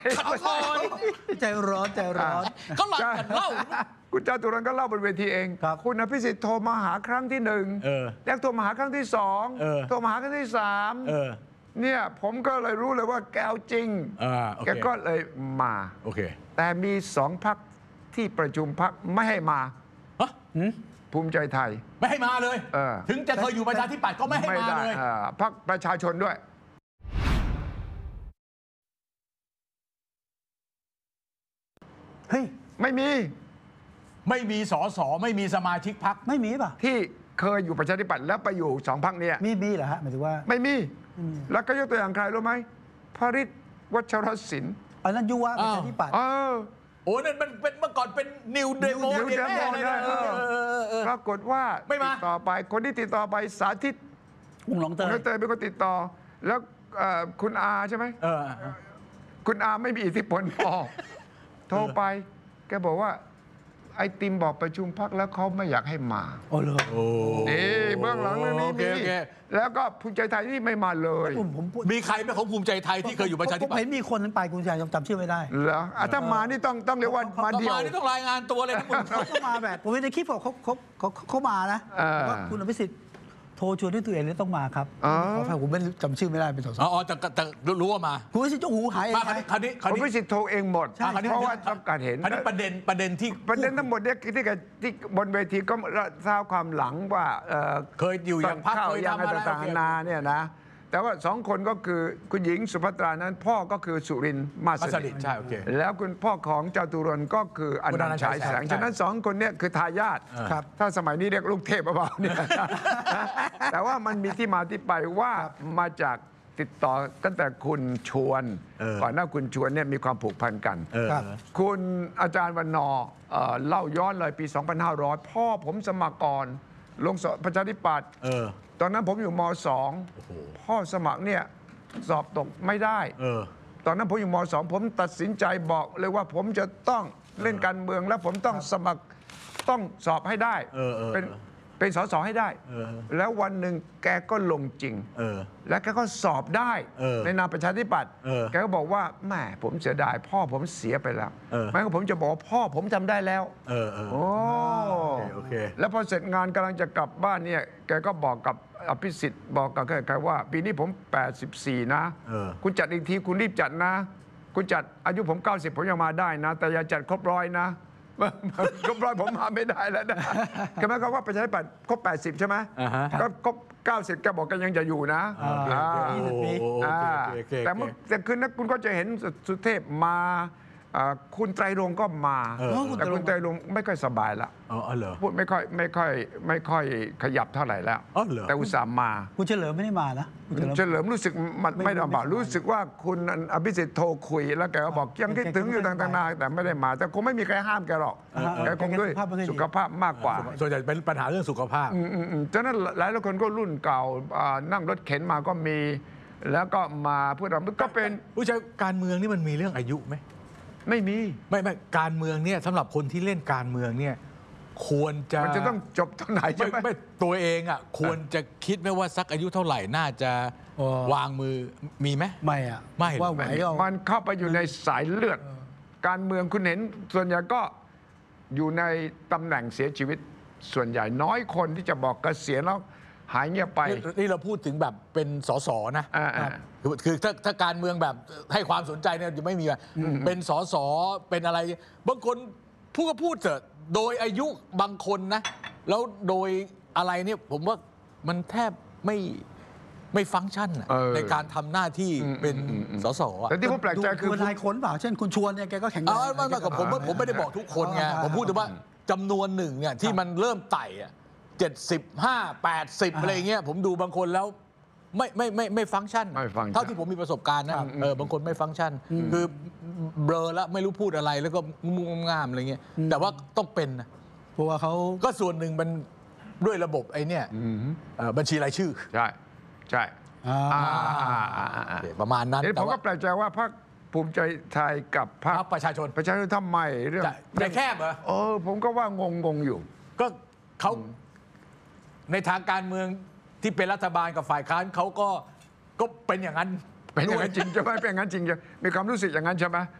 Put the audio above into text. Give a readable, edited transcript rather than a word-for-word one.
เขาก่อนใจร้อนใจร้อนเขาหลังกันเล่าคุณจตุรนต์ก็เล่าบนเวทีเองครับคุณอภิสิทธิ์โทรมาหาครั้งที่หนึ่งแล้วโทรมาหาครั้งที่สองโทรมาหาครั้งที่สามเนี่ยผมก็เลยรู้เลยว่าแกเอาจริงแกก็เลยมาโอเคแต่มีสองพรรคที่ประชุมพรรคไม่ให้มาภูมิใจไทยไม่ให้มาเลยถึงจะเคยอยู่ประชาธิปัตย์ก็ไม่ให้มาเลยพรรคประชาชนด้วยเฮ้ยไม่มีสสไม่มีสมาชิกพรรคไม่มีป่ะที่เคยอยู่ประชาธิปัตย์แล้วไปอยู่สองพรรคเนี่ยมีเหรอฮะหมายถึงว่าไม่มีแล้วก็ยกตัวอย่างใครรู้ไหมพริษวัชรศิลป์อันนั้นยุวะประชาธิปัตย์โอ้นั่นมันเป็นเมื่อก่อนเป็นนิวเดโมนะปรากฏว่าไม่มาต่อไปคนที่ติดต่อไปสาธิตวงหลงเตยเป็นคนติดต่อแล้วคุณอาใช่ไหมคุณอาไม่มีอิทธิพลพอโทรไปแกบอกว่าไอติมบอกประชุมพักแล้วเขาไม่อยากให้มาโอ้โหเบื้องหลังเรื่องนี้มีแล้วก็ภูมิใจไทยที่ไม่มาเลยมีใครไหมของภูมิใจไทยที่เคยอยู่ประชาธิปัตย์ผมเห็นมีคนนั้นไปคุณชายจำชื่อไม่ได้เหรอถ้ามานี่ต้องเรียกว่ามาเดียวนี่ต้องรายงานตัวเลยนะคุณเขามาแบบผมเห็นในคลิปเขามานะว่าคุณอภิสิทธิ์โทรชวนด้วยตัวเองเลยต้องมาครับขอผมไม่จำชื่อไม่ได้เป็นสสแต่รู้ว่ามาคุณอภิสิทธิ์เจ้าหูหายคราวนี้คุณอภิสิทธิ์โทรเองหมดเพราะว่าต้องการเห็นอันนี้ประเด็นทั้งหมดเนี่ยที่บนเวทีก็ทราบความหลังว่าเคยอยู่อย่างพรรคเคยทำอะไรต่างๆนาเนี่ยนะแต่ว่าสองคนก็คือคุณหญิงสุภัตรานั้นพ่อก็คือสุรินทร์มาสดิษฐ์ใช่โอเคแล้วคุณพ่อของจตุรนต์ก็คืออนันต์ฉายแสงฉะนั้นสองคนเนี่ยคือทายาทถ้าสมัยนี้เรียกลูกเทพเปล่าเนี่ยแต่ว่ามันมีที่มาที่ไปว่ามาจากติดต่อตั้งแต่คุณชวนก่อนหน้าคุณชวนเนี่ยมีความผูกพันกันคุณอาจารย์วรรณเล่าย้อนเลยปี 2500 พ่อผมสมัครก่อนลงประชาธิปัตย์ตอนนั้นผมอยู่ม.2 พ่อสมัครเนี่ยสอบตกไม่ได้ตอนนั้นผมอยู่ม.2 ผมตัดสินใจบอกเลยว่าผมจะต้องเล่นการเมืองแล้วผมต้องสมัครต้องสอบให้ได้เป็นสสให้ได้แล้ววันหนึ่งแกก็ลงจริงแล้วแกก็สอบได้ในนามประชาธิปัตย์แกก็บอกว่าแหมผมเสียดายพ่อผมเสียไปแล้วไม่งั้นผมจะบอกพ่อผมจำได้แล้วโอ้แล้วพอเสร็จงานกำลังจะกลับบ้านเนี่ยแกก็บอกกับอภิสิทธิ์บอกกับใครว่าปีนี้ผม84นะคุณจัดอีกทีคุณรีบจัดนะคุณจัดอายุผม90ผมยังมาได้นะแต่อย่าจัดครบ100นะครบ100ผมมาไม่ได้แล้วนะก็หมายความว่าประชาธิปัตย์ครบ80ใช่ไหมก็ครบ90แกบอกกันยังจะอยู่นะแต่คืนนั้นคุณก็จะเห็นสุเทพมาคุณไตรรงค์ก็มาแต่คุณไตรรงค์ไม่ค่อยสบายละพูดไม่ค่อยขยับเท่าไหร่แล้วแต่อุตส่าห์มาคุณเฉลิมไม่ได้มานะเฉลิมรู้สึกไม่ได้มารู้สึกว่าคุณอภิสิทธิ์โทรคุยแล้วแกก็บอกยังคิดถึงอยู่ต่างๆแต่ไม่ได้มาแต่คงไม่มีใครห้ามแกหรอกแกคงด้วยสุขภาพมากกว่าส่วนใหญ่เป็นปัญหาเรื่องสุขภาพฉะนั้นหลายคนก็รุ่นเก่านั่งรถเข็นมาก็มีแล้วก็มาเพื่อเราก็เป็นผู้ชายการเมืองนี่มันมีเรื่องอายุไหมไม่มีไม่การเมืองเนี่ยสำหรับคนที่เล่นการเมืองเนี่ยควรจะมันจะต้องจบเท่าไหร่ใช่ไหมไม่ตัวเองอ่ะควรจะคิดไหมว่าสักอายุเท่าไหร่น่าจะวางมือมีไหมไม่อ่ะไม่ว่าไหวมันเข้าไปอยู่ในสายเลือดการเมืองคุณเห็นส่วนใหญ่ก็อยู่ในตำแหน่งเสียชีวิตส่วนใหญ่น้อยคนที่จะบอกเกษียณแล้วหายเงียบไปนี่เราพูดถึงแบบเป็นสสนะคือถ้าการเมืองแบบให้ความสนใจเนี่ยจะไม่มีเป็นสสเป็นอะไรบางคนพูดเถอะโดยอายุบางคนนะแล้วโดยอะไรเนี่ยผมว่ามันแทบไม่ฟังก์ชันในการทำหน้าที่เป็นสสแต่ที่ผมแปลกใจคือนายคนเปล่าเช่นคุณชวนเนี่ยแกก็แข็งแรงไม่กับผมไม่ได้บอกทุกคนไงผมพูดแต่ว่าจำนวนหนึ่งเนี่ยที่มันเริ่มไต่75 80อะไรเงี้ยผมดูบางคนแล้วไม่ฟังก์ชันเท่าที่ผมมีประสบการณ์นะบางคนไม่ฟังก์ชันคือเบลอแล้วไม่รู้พูดอะไรแล้วก็งุ่มง่ามอะไรเงี้ยแต่ว่าต้องเป็นนะเพราะว่าเขาก็ส่วนหนึ่งมันด้วยระบบไอ้เนี่ยบัญชีรายชื่อใช่ประมาณนั้นผมก็แปลกใจว่าพรรคภูมิใจไทยกับพรรคประชาชนทำไมเรื่องใจแคบเหรอผมก็ว่างงอยู่ก็เขาในทางการเมืองที่เป็นรัฐบาลกับฝ่ายค้านเขาก็เป็นอย่างนั้นเป็นอย่างนั้นจริงใช่ไหมเป็นอย่างนั้นจริงใช่มีความรู้สึกอย่างนั้นใช่ไหม